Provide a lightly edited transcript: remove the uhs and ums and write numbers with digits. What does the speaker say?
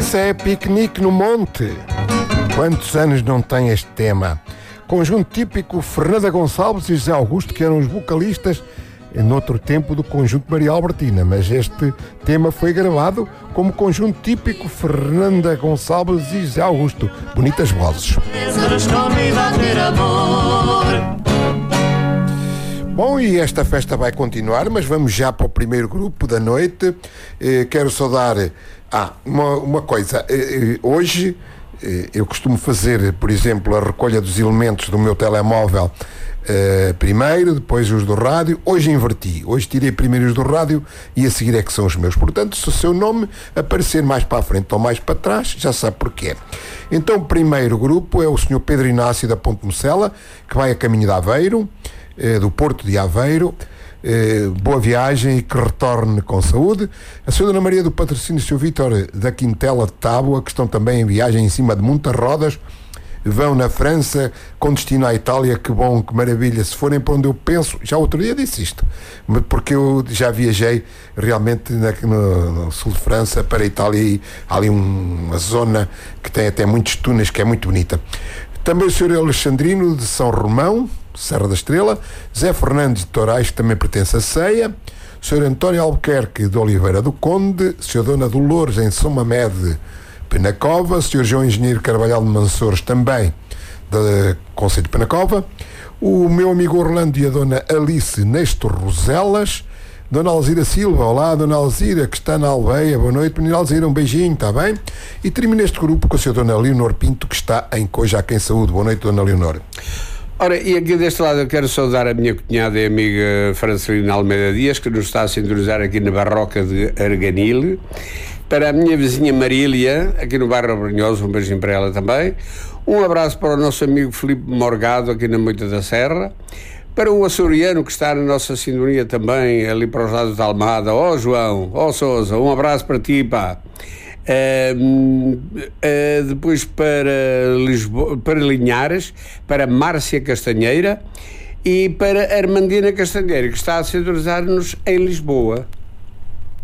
Isso é piquenique no monte. Quantos anos não tem este tema? Conjunto típico Fernanda Gonçalves e José Augusto, que eram os vocalistas noutro tempo do conjunto Maria Albertina, mas este tema foi gravado como conjunto típico Fernanda Gonçalves e José Augusto. Bonitas vozes. Bom, e esta festa vai continuar, mas vamos já para o primeiro grupo da noite. Quero só dar uma coisa. Hoje eu costumo fazer, por exemplo, a recolha dos elementos do meu telemóvel primeiro, depois os do rádio. Hoje inverti. Hoje tirei primeiro os do rádio e a seguir é que são os meus. Portanto, se o seu nome aparecer mais para a frente ou mais para trás, já sabe porquê. Então, o primeiro grupo é o Sr. Pedro Inácio da Ponte Mocela, que vai a caminho de Aveiro, do Porto de Aveiro. Boa viagem e que retorne com saúde. A Sra. Dona Maria do Patrocínio e o Sr. Vítor da Quintela de Tábua, que estão também em viagem em cima de muitas rodas, vão na França com destino à Itália. Que bom, que maravilha. Se forem para onde eu penso, já outro dia disse isto, porque eu já viajei realmente no sul de França para a Itália, e há ali uma zona que tem até muitos túneis, que é muito bonita. Também o Sr. Alexandrino de São Romão, Serra da Estrela, Zé Fernandes de Torais, que também pertence a Ceia, Sr. António Albuquerque de Oliveira do Conde, Sr. Dona Dolores em São Mamede, Penacova, Sr. João Engenheiro Carvalhal de Mansores, também do Concelho de Penacova, o meu amigo Orlando e a Dona Alice Nestor Roselas, Dona Alzira Silva, olá Dona Alzira, que está na Aldeia, boa noite Menina Alzira, um beijinho, está bem? E termino este grupo com a Sra. Dona Leonor Pinto, que está em Cojac em Saúde. Boa noite, Dona Leonor. Ora, e aqui deste lado eu quero saudar a minha cunhada e amiga Francelina Almeida Dias, que nos está a sintonizar aqui na Barroca de Arganil. Para a minha vizinha Marília, aqui no bairro Brunhoso, um beijinho para ela também. Um abraço para o nosso amigo Filipe Morgado, aqui na Moita da Serra. Para o açoriano, que está na nossa sintonia também, ali para os lados da Almada. João, Sousa, um abraço para ti, pá. Depois para Lisboa, para Linhares, para Márcia Castanheira e para Armandina Castanheira, que está a sintonizar-nos em Lisboa.